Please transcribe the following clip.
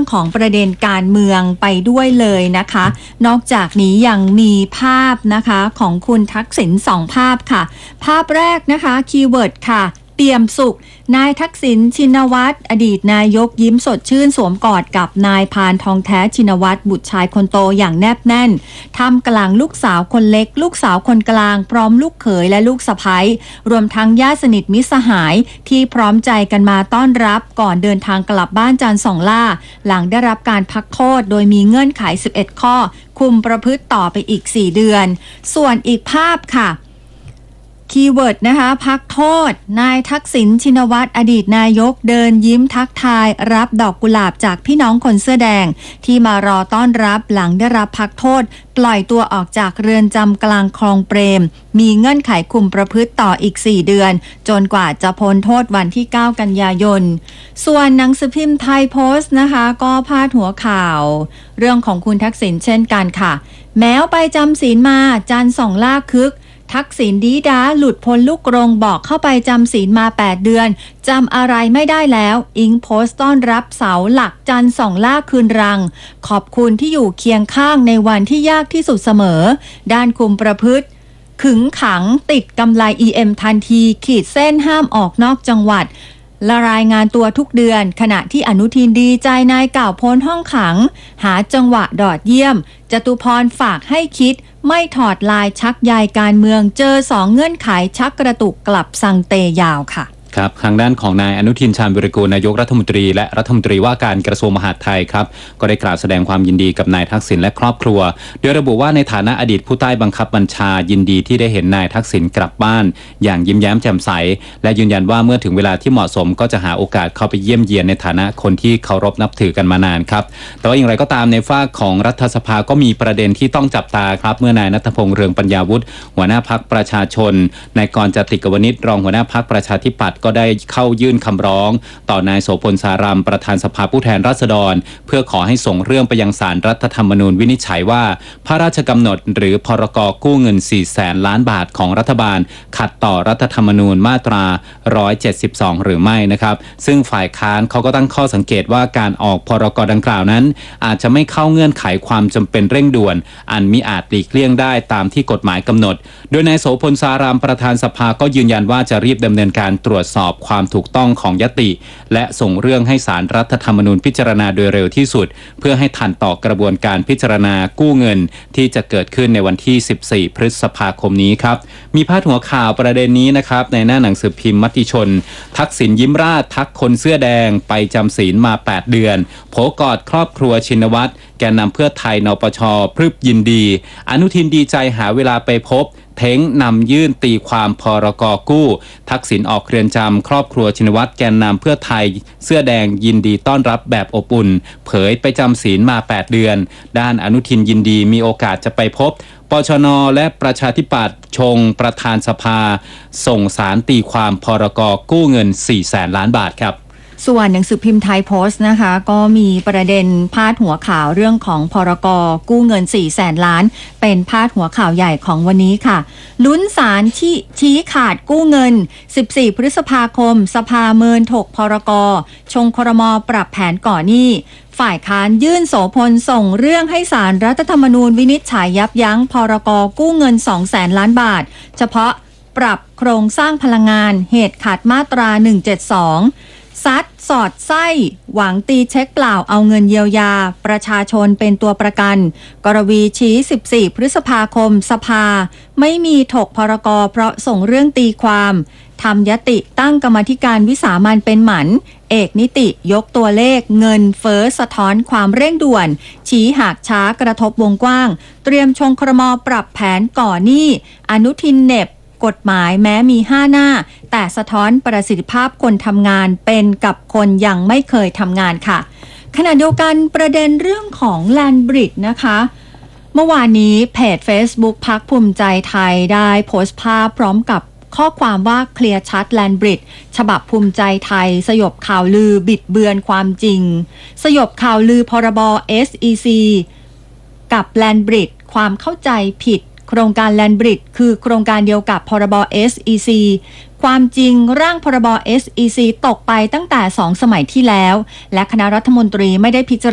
ของประเด็นการเมืองไปด้วยเลยนะคะนอกจากนี้ยังมีภาพนะคะของคุณทักษิณ2 ภาพค่ะภาพแรกนะคะคีย์เวิร์ดค่ะเปี่ยมสุขนายทักษิณชินวัตรอดีตนายกยิ้มสดชื่นสวมกอดกับนายพานทองแท้ชินวัตรบุตรชายคนโตอย่างแนบแน่นท่ามกลางลูกสาวคนเล็กลูกสาวคนกลางพร้อมลูกเขยและลูกสะใภ้รวมทั้งญาติสนิทมิตรสหายที่พร้อมใจกันมาต้อนรับก่อนเดินทางกลับบ้านจันทร์สองล่าหลังได้รับการพักโทษโดยมีเงื่อนไข11 ข้อคุมประพฤติต่อไปอีก4 เดือนส่วนอีกภาพค่ะคีย์เวิร์ดนะคะพักโทษนายทักษิณชินวัตรอดีตนายกเดินยิ้มทักทายรับดอกกุหลาบจากพี่น้องคนเสื้อแดงที่มารอต้อนรับหลังได้รับพักโทษปล่อยตัวออกจากเรือนจำกลางคลองเปรมมีเงื่อนไขคุมประพฤติต่ออีก4 เดือนจนกว่าจะพ้นโทษวันที่9 กันยายนส่วนหนังสือพิมพ์ไทยโพสต์นะคะก็พาดหัวข่าวเรื่องของคุณทักษิณเช่นกันค่ะแม้ไปจำศีลมาจันทร์สองล่าคึกทักษิณดีดาหลุดพ้นลูกกรงบอกเข้าไปจำศีลมา8 เดือนจำอะไรไม่ได้แล้วอิงโพสต์ต้อนรับเสาหลักจันทร์สองล่าคืนรังขอบคุณที่อยู่เคียงข้างในวันที่ยากที่สุดเสมอด้านคุมประพฤติขึงขังติดกำไร EM ทันทีขีดเส้นห้ามออกนอกจังหวัดละรายงานตัวทุกเดือนขณะที่อนุทินดีใจนายเก่าพ้นห้องขังหาจังหวะดอดเยี่ยมจตุพรฝากให้คิดไม่ถอดลายชักใยการเมืองเจอ2 เงื่อนไขชักกระตุกกลับสังเตยาวค่ะครับทางด้านของนายอนุทินชาญวิรากูลนายกรัฐมนตรีและรัฐมนตรีว่าการกระทรวงมหาดไทยครับก็ได้กล่าวแสดงความยินดีกับนายทักษิณและครอบครัวโดยระบุว่าในฐานะอดีตผู้ใต้บังคับบัญชายินดีที่ได้เห็นนายทักษิณกลับบ้านอย่างยิ้มแย้มแจ่มใสและยืนยันว่าเมื่อถึงเวลาที่เหมาะสมก็จะหาโอกาสเข้าไปเยี่ยมเยียนในฐานะคนที่เคารพนับถือกันมานานครับแต่ว่าอย่างไรก็ตามในฝั่งของรัฐสภาก็มีประเด็นที่ต้องจับตาครับเมื่อนายณัฐพงษ์เรืองปัญญาวุฒิหัวหน้าพรรคประชาชนนายกรณ์ จติกวณิชรองหัวหน้าพรรคประชาธิปัตย์ก็ได้เข้ายื่นคำร้องต่อนายโสพลสารัมประธานสภาผู้แทนราษฎรเพื่อขอให้ส่งเรื่องไปยังศาลรัฐธรรมนูญวินิจฉัยว่าพระราชกำหนดหรือพรก.กู้เงิน 400,000 ล้านบาทของรัฐบาลขัดต่อรัฐธรรมนูญมาตรา172หรือไม่นะครับซึ่งฝ่ายค้านเขาก็ตั้งข้อสังเกตว่าการออกพรก.ดังกล่าวนั้นอาจจะไม่เข้าเงื่อนไขความจำเป็นเร่งด่วนอันมิอาจหลีกเลี่ยงได้ตามที่กฎหมายกำหนดโดยนายโสพลสารัมประธานสภาก็ยืนยันว่าจะรีบดำเนินการตรวจสอบความถูกต้องของญัตติและส่งเรื่องให้ศาลรัฐธรรมนูญพิจารณาโดยเร็วที่สุดเพื่อให้ทันต่อกระบวนการพิจารณากู้เงินที่จะเกิดขึ้นในวันที่14 พฤษภาคมนี้ครับมีพาดหัวข่าวประเด็นนี้นะครับในหน้าหนังสือพิมพ์มติชนทักษิณยิ้มราชทักคนเสื้อแดงไปจำศีลมา8 เดือนโผกอดครอบครัวชินวัตรแกนนำเพื่อไทยนปช.พรึบยินดีอนุทินดีใจหาเวลาไปพบเท้งนำยื่นตีความพรก.กู้ทักษิณออกเรือนจำครอบครัวชินวัตรแกนนำเพื่อไทยเสื้อแดงยินดีต้อนรับแบบอบอุ่นเผยไปจำศีลมา8 เดือนด้านอนุทินยินดีมีโอกาสจะไปพบปชน.และประชาธิปัตย์ชงประธานสภาส่งสารตีความพรก.กู้เงิน 400,000 ล้านบาทครับส่วนหนังสือพิมพ์ไทยโพสต์นะคะก็มีประเด็นพาดหัวข่าวเรื่องของพรก.กู้เงิน 400,000 ล้านเป็นพาดหัวข่าวใหญ่ของวันนี้ค่ะลุ้นศาลชี้ขาดกู้เงิน14 พฤษภาคมสภาเมินถกพรก.ชงครม.ปรับแผนก่อหนี้ฝ่ายค้านยื่นโสพลส่งเรื่องให้ศาลรัฐธรรมนูญวินิจฉัยยับยั้งพรก.กู้เงิน 200,000 ล้านบาทเฉพาะปรับโครงสร้างพลังงานเหตุขาดมาตรา 172ซัดสอดไส้หวังตีเช็คเปล่าเอาเงินเยียวยาประชาชนเป็นตัวประกันกรวีชี้14 พฤษภาคมสภาไม่มีถกพรก.เพราะส่งเรื่องตีความทำยติตั้งกรรมาธิการวิสามัญเป็นหมันเอกนิติยกตัวเลขเงินเฟ้อสะท้อนความเร่งด่วนชี้หากช้ากระทบวงกว้างเตรียมชงครม.ปรับแผนก่อหนี้อนุทินเน็บกฎหมายแม้มี5 หน้าแต่สะท้อนประสิทธิภาพคนทำงานเป็นกับคนยังไม่เคยทำงานค่ะขณะเดียวกันประเด็นเรื่องของแลนบริดจ์นะคะเมื่อวานนี้เพจ Facebook พรรคภูมิใจไทยได้โพสต์ภาพพร้อมกับข้อความว่าเคลียร์ชัดแลนบริดจ์ฉบับภูมิใจไทยสยบข่าวลือบิดเบือนความจริงสยบข่าวลือพรบ SEC กับแลนบริดจ์ความเข้าใจผิดโครงการแลนบริดจ์คือโครงการเดียวกับพรบ SEC ความจริงร่างพรบ SEC ตกไปตั้งแต่2 สมัยที่แล้วและคณะรัฐมนตรีไม่ได้พิจารณา